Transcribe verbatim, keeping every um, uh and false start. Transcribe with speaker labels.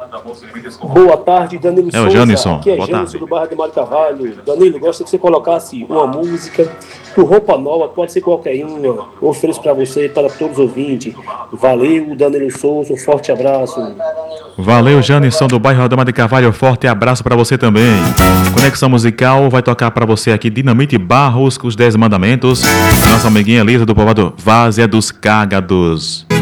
Speaker 1: Boa tarde, Danilo
Speaker 2: É o
Speaker 1: Souza.
Speaker 2: Janison.
Speaker 1: Aqui é
Speaker 2: Boa
Speaker 1: Janison
Speaker 2: tarde.
Speaker 1: do Barra de Mário Carvalho. Danilo, gostaria que você colocasse uma música do Roupa Nova, pode ser qualquer uma. Ofereço para você e para todos os ouvintes. Valeu, Danilo Souza, um forte abraço.
Speaker 2: Valeu, Janison do bairro Adama de Carvalho. Forte abraço para você também. Conexão Musical vai tocar para você aqui Dinamite Barros com os Dez Mandamentos. Nossa amiguinha Elisa do povoado Várzea dos Cágados.